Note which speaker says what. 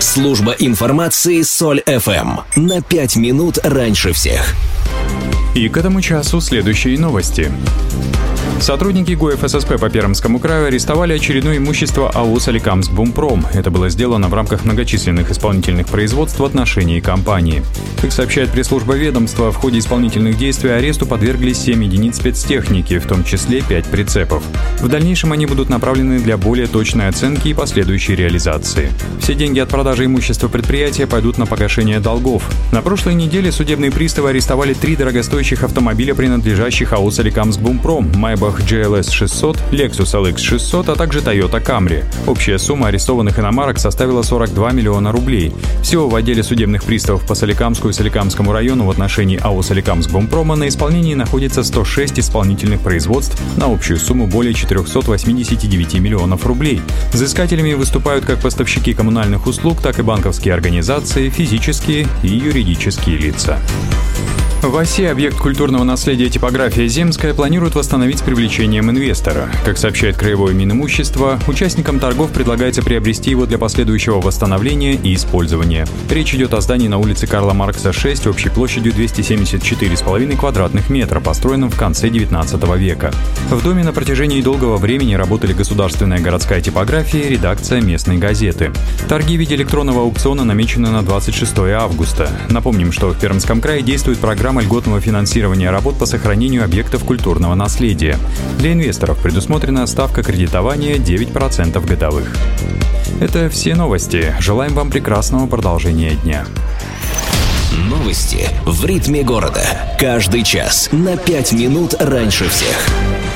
Speaker 1: Служба информации Соль ФМ. На 5 минут раньше всех.
Speaker 2: И к этому часу следующие новости. Сотрудники ГУФССП по Пермскому краю арестовали очередное имущество АО «Соликамск-Бумпром». Это было сделано в рамках многочисленных исполнительных производств в отношении компании. Как сообщает пресс-служба ведомства, в ходе исполнительных действий аресту подверглись 7 единиц спецтехники, в том числе 5 прицепов. В дальнейшем они будут направлены для более точной оценки и последующей реализации. Все деньги от продажи имущества предприятия пойдут на погашение долгов. На прошлой неделе судебные приставы арестовали 3 дорогостоящих автомобиля, принадлежащих АО «Соликамск-Бумпром», Maybach GLS 600, Lexus LX 600, а также Toyota Camry. Общая сумма арестованных иномарок составила 42 миллиона рублей. Всего в отделе судебных приставов по Соликамску и Соликамскому району в отношении АО «Соликамск-Бумпрома» на исполнении находится 106 исполнительных производств на общую сумму более 489 миллионов рублей. Взыскателями выступают как поставщики коммунальных услуг, так и банковские организации, физические и юридические лица. В оси объект культурного наследия типография «Земская» планирует восстановить с привлечением инвестора. Как сообщает Краевое Минимущество, участникам торгов предлагается приобрести его для последующего восстановления и использования. Речь идет о здании на улице Карла Маркса, 6, общей площадью 274,5 квадратных метра, построенном в конце 19 века. В доме на протяжении долгого времени работали государственная городская типография и редакция местной газеты. Торги в виде электронного аукциона намечены на 26 августа. Напомним, что в Пермском крае действует программа льготного финансирования работ по сохранению объектов культурного наследия. Для инвесторов предусмотрена ставка кредитования 9% годовых. Это все новости. Желаем вам прекрасного продолжения дня.
Speaker 1: Новости в ритме города. Каждый час на 5 минут раньше всех.